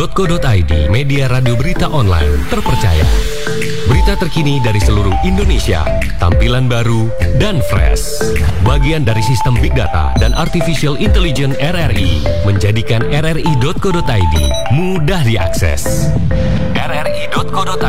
rri.co.id, media radio berita online terpercaya. Berita terkini dari seluruh Indonesia, tampilan baru dan fresh. Bagian dari sistem Big Data dan Artificial Intelligence RRI, menjadikan rri.co.id mudah diakses. rri.co.id